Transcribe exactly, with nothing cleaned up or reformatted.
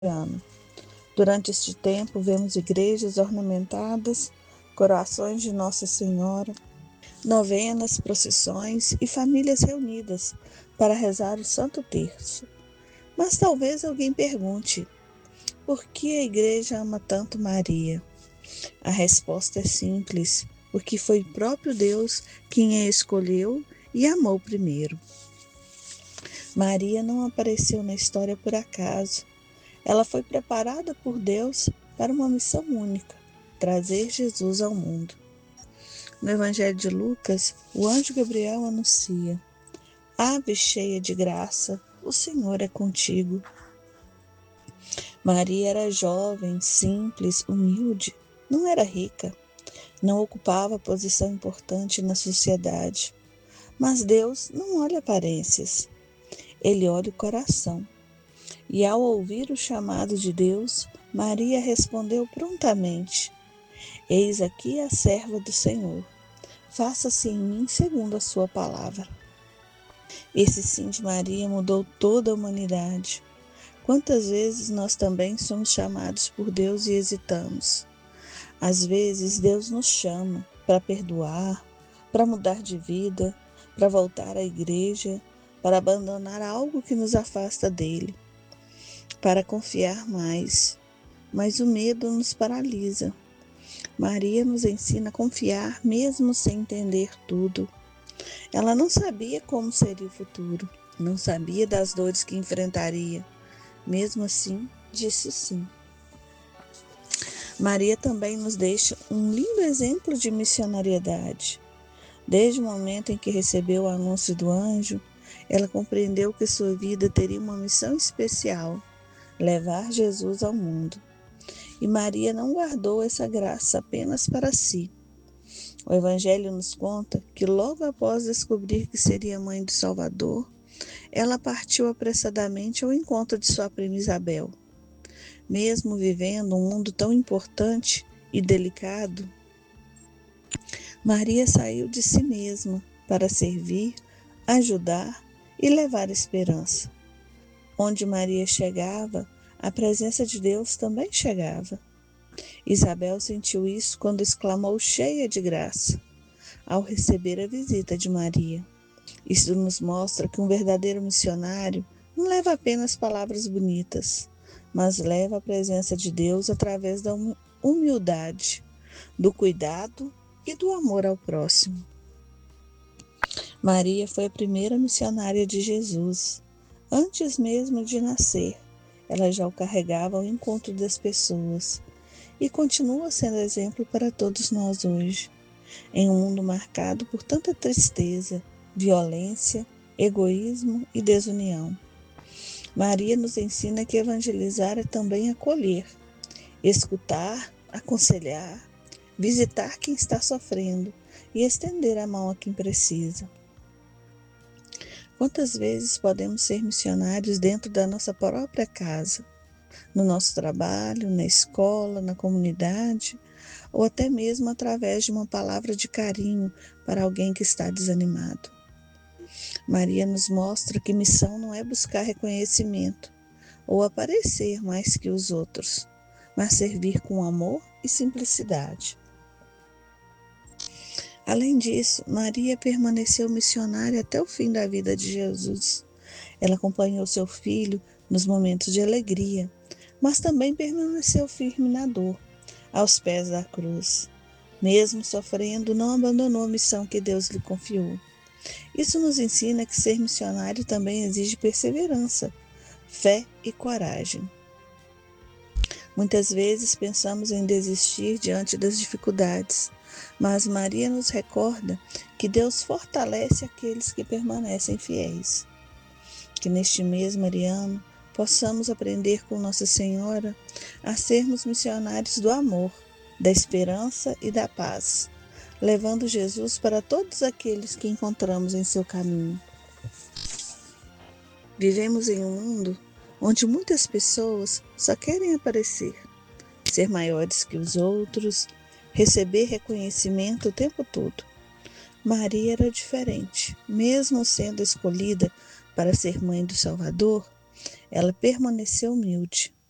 ano. Durante este tempo, vemos igrejas ornamentadas, corações de Nossa Senhora, novenas, procissões e famílias reunidas para rezar o Santo Terço. Mas talvez alguém pergunte: por que a igreja ama tanto Maria? A resposta é simples: porque foi o próprio Deus quem a escolheu e amou primeiro. Maria não apareceu na história por acaso. Ela foi preparada por Deus para uma missão única: trazer Jesus ao mundo. No Evangelho de Lucas, o anjo Gabriel anuncia: Ave cheia de graça, o Senhor é contigo. Maria era jovem, simples, humilde, não era rica, não ocupava posição importante na sociedade. Mas Deus não olha aparências, Ele olha o coração. E ao ouvir o chamado de Deus, Maria respondeu prontamente: Eis aqui a serva do Senhor. Faça-se em mim segundo a sua palavra. Esse sim de Maria mudou toda a humanidade. Quantas vezes nós também somos chamados por Deus e hesitamos? Às vezes Deus nos chama para perdoar, para mudar de vida, para voltar à igreja, para abandonar algo que nos afasta dele, para confiar mais, mas o medo nos paralisa. Maria nos ensina a confiar mesmo sem entender tudo. Ela não sabia como seria o futuro, não sabia das dores que enfrentaria. Mesmo assim, disse sim. Maria também nos deixa um lindo exemplo de missionariedade. Desde o momento em que recebeu o anúncio do anjo, ela compreendeu que sua vida teria uma missão especial: levar Jesus ao mundo. E Maria não guardou essa graça apenas para si. O Evangelho nos conta que logo após descobrir que seria mãe do Salvador, ela partiu apressadamente ao encontro de sua prima Isabel. Mesmo vivendo um mundo tão importante e delicado, Maria saiu de si mesma para servir, ajudar e levar esperança. Onde Maria chegava, a presença de Deus também chegava. Isabel sentiu isso quando exclamou cheia de graça, ao receber a visita de Maria. Isso nos mostra que um verdadeiro missionário não leva apenas palavras bonitas, mas leva a presença de Deus através da humildade, do cuidado e do amor ao próximo. Maria foi a primeira missionária de Jesus. Antes mesmo de nascer, ela já o carregava ao encontro das pessoas e continua sendo exemplo para todos nós hoje, em um mundo marcado por tanta tristeza, violência, egoísmo e desunião. Maria nos ensina que evangelizar é também acolher, escutar, aconselhar, visitar quem está sofrendo e estender a mão a quem precisa. Quantas vezes podemos ser missionários dentro da nossa própria casa, no nosso trabalho, na escola, na comunidade, ou até mesmo através de uma palavra de carinho para alguém que está desanimado? Maria nos mostra que missão não é buscar reconhecimento ou aparecer mais que os outros, mas servir com amor e simplicidade. Além disso, Maria permaneceu missionária até o fim da vida de Jesus. Ela acompanhou seu filho nos momentos de alegria, mas também permaneceu firme na dor, aos pés da cruz. Mesmo sofrendo, não abandonou a missão que Deus lhe confiou. Isso nos ensina que ser missionário também exige perseverança, fé e coragem. Muitas vezes pensamos em desistir diante das dificuldades, mas Maria nos recorda que Deus fortalece aqueles que permanecem fiéis. Que neste mês mariano possamos aprender com Nossa Senhora a sermos missionários do amor, da esperança e da paz, levando Jesus para todos aqueles que encontramos em seu caminho. Vivemos em um mundo onde muitas pessoas só querem aparecer, ser maiores que os outros, receber reconhecimento o tempo todo. Maria era diferente. Mesmo sendo escolhida para ser mãe do Salvador, ela permaneceu humilde,